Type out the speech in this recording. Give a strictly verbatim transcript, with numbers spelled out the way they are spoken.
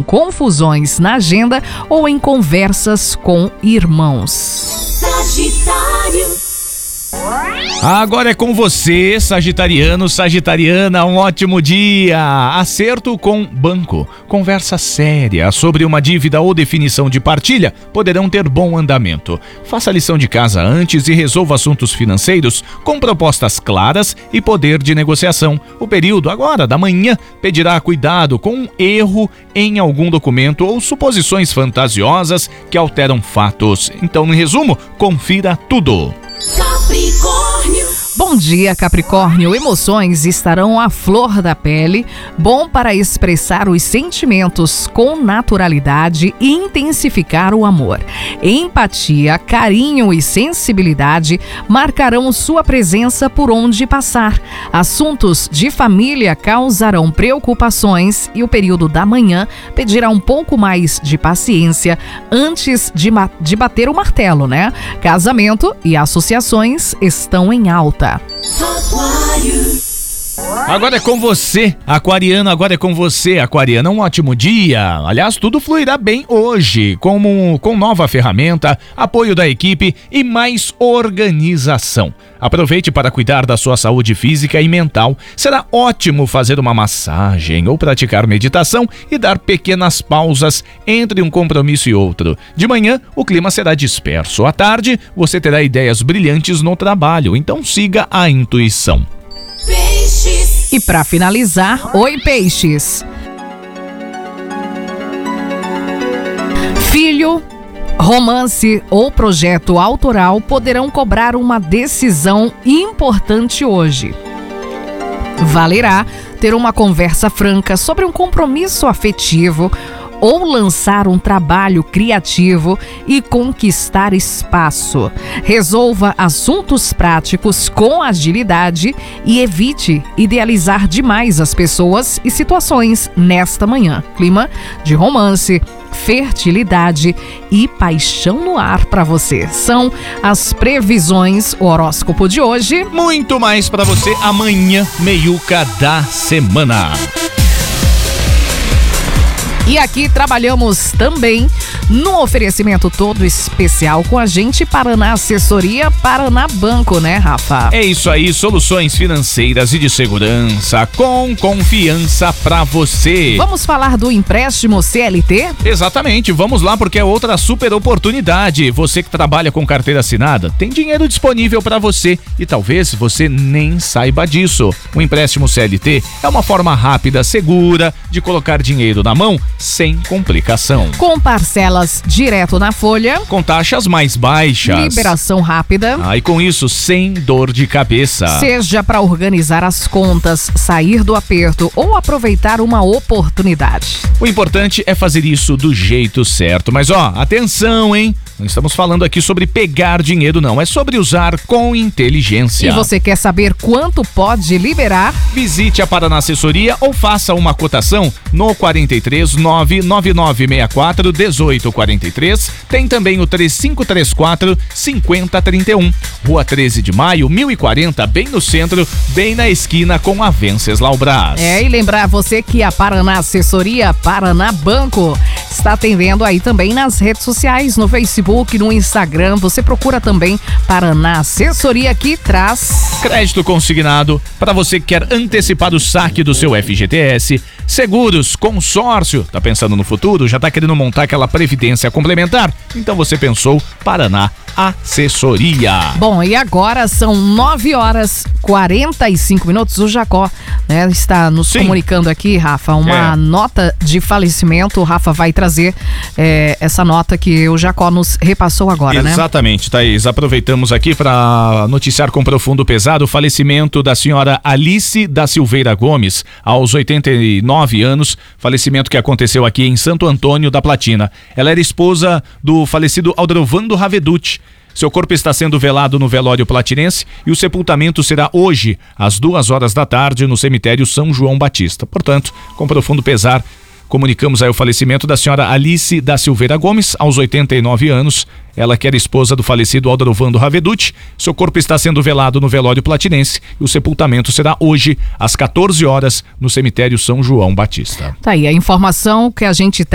confusões na agenda ou em conversas com irmãos. Sagitário. Agora é com você, sagitariano, sagitariana, um ótimo dia. Acerto com banco. Conversa séria sobre uma dívida ou definição de partilha poderão ter bom andamento. Faça a lição de casa antes e resolva assuntos financeiros com propostas claras e poder de negociação. O período agora da manhã pedirá cuidado com um erro em algum documento ou suposições fantasiosas que alteram fatos. Então, em resumo, confira tudo. Capricórnio. Bom dia, Capricórnio. Emoções estarão à flor da pele, bom para expressar os sentimentos com naturalidade e intensificar o amor. Empatia, carinho e sensibilidade marcarão sua presença por onde passar. Assuntos de família causarão preocupações e o período da manhã pedirá um pouco mais de paciência antes de, de bater o martelo, né? Casamento e associações estão em alta. Aquário. Agora é com você, aquariano, agora é com você, aquariana, um ótimo dia. Aliás, tudo fluirá bem hoje, como, com nova ferramenta, apoio da equipe e mais organização. Aproveite para cuidar da sua saúde física e mental. Será ótimo fazer uma massagem ou praticar meditação e dar pequenas pausas entre um compromisso e outro. De manhã, o clima será disperso. À tarde, você terá ideias brilhantes no trabalho, então siga a intuição. Peixes. E para finalizar, oi peixes. Filho, romance ou projeto autoral poderão cobrar uma decisão importante hoje. Valerá ter uma conversa franca sobre um compromisso afetivo ou lançar um trabalho criativo e conquistar espaço. Resolva assuntos práticos com agilidade e evite idealizar demais as pessoas e situações nesta manhã. Clima de romance, fertilidade e paixão no ar para você. São as previsões, o horóscopo de hoje. Muito mais para você amanhã, meiuca da semana. E aqui trabalhamos também no oferecimento todo especial com a gente, Paraná Assessoria, Paraná Banco, né, Rafa? É isso aí, soluções financeiras e de segurança com confiança pra você. Vamos falar do empréstimo C L T? Exatamente, vamos lá porque é outra super oportunidade. Você que trabalha com carteira assinada, tem dinheiro disponível pra você e talvez você nem saiba disso. O empréstimo C L T é uma forma rápida, segura de colocar dinheiro na mão sem complicação. Com parcelas direto na folha. Com taxas mais baixas. Liberação rápida. Ah, e com isso, sem dor de cabeça. Seja para organizar as contas, sair do aperto ou aproveitar uma oportunidade. O importante é fazer isso do jeito certo. Mas ó, atenção, hein? Não estamos falando aqui sobre pegar dinheiro, não. É sobre usar com inteligência. E você quer saber quanto pode liberar? Visite a Paraná Assessoria ou faça uma cotação no quarenta e três, nove nove nove seis quatro, um oito quatro três. Tem também o três cinco três quatro, cinco zero três um. Rua treze de maio, mil e quarenta, bem no centro, bem na esquina com a Venceslau Braz. É, e lembrar você que a Paraná Assessoria, Paraná Banco, está atendendo aí também nas redes sociais, no Facebook, no Instagram. Você procura também Paraná Assessoria, que traz crédito consignado para você que quer antecipar o saque do seu F G T S, seguros, consórcio. Tá pensando no futuro? Já tá querendo montar aquela previdência complementar? Então você pensou Paraná Assessoria. Bom, e agora são nove horas e quarenta e cinco minutos. O Jacó, né, está nos Sim. comunicando aqui, Rafa, uma é. nota de falecimento. O Rafa vai trazer é, essa nota que o Jacó nos repassou agora, né? Exatamente, Thaís. Aproveitamos aqui para noticiar com profundo pesar o falecimento da senhora Alice da Silveira Gomes, aos oitenta e nove anos, falecimento que aconteceu aqui em Santo Antônio da Platina. Ela era esposa do falecido Aldrovando Raveduti. Seu corpo está sendo velado no velório platinense e o sepultamento será hoje, às duas horas da tarde, no cemitério São João Batista. Portanto, com profundo pesar, comunicamos aí o falecimento da senhora Alice da Silveira Gomes, aos oitenta e nove anos. Ela que era esposa do falecido Aldrovando Raveduti. Seu corpo está sendo velado no velório platinense e o sepultamento será hoje, às quatorze horas, no cemitério São João Batista. Tá aí a informação que a gente